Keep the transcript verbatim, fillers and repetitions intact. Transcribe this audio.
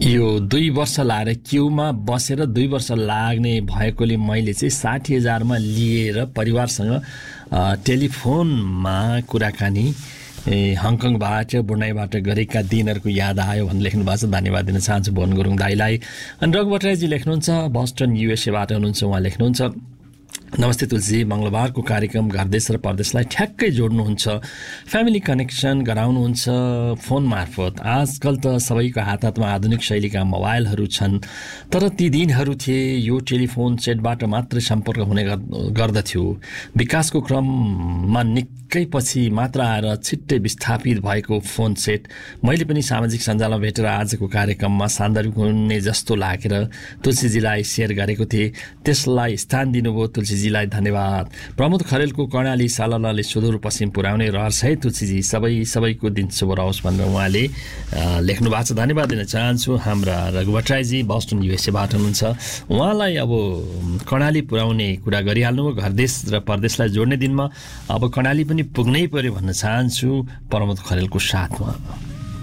यो दुई वर्ष लाएर क्युमा बसेर दुई वर्ष लाग्ने भएकोले मैले चाहिँ साठी हजारमा लिएर परिवारसँग टेलिफोनमा कुराकानी हङकङबाट बुर्नाईबाट गरेका दिनहरूको याद आयो भनेर लेख्नु भएको छ। धन्यवाद दिन चाहन्छु भुवन गुरुङ दाईलाई। अनि रघु भट्टराईजी लेख्नुहुन्छ बस्टन युएसएबाट हुनुहुन्छ। उहाँ लेख्नुहुन्छ नमस्ते तुलसी, मङ्गलबारको कार्यक्रम घरदेश र परदेशलाई ठ्याक्कै जोड्नुहुन्छ, फ्यामिली कनेक्सन गराउनुहुन्छ फोन मार्फत। आजकल त सबैको हात हातमा आधुनिक शैलीका मोबाइलहरू छन्, तर ती दिनहरू थिए यो टेलिफोन सेटबाट मात्रै सम्पर्क हुने गर्दथ्यो। विकासको क्रममा निकै पछि मात्र आएर छिट्टै विस्थापित भएको फोन सेट मैले पनि सामाजिक सञ्जालमा भेटेर आजको कार्यक्रममा सान्दर्भिक हुने जस्तो लागेर तुलसीजीलाई सेयर गरेको थिएँ। त्यसलाई स्थान दिनुभयो तुलसीजीलाई धन्यवाद। प्रमोद खरेलको कर्णाली साललाले सुदूरपश्चिम पुर्याउने रहर है तुलसीजी, सबै सबैको दिन शुभ रहोस् भनेर उहाँले लेख्नु भएको छ। धन्यवाद दिन चाहन्छु। हाम्रा रघु भट्टराईजी बस्टन युएसएबाट हुनुहुन्छ। उहाँलाई अब कर्णाली पुर्याउने कुरा गरिहाल्नुभयो। घरदेश र परदेशलाई जोड्ने दिनमा अब कर्णाली पनि पुग्नै पर्यो भन्न चाहन्छु प्रमोद खरेलको साथमा।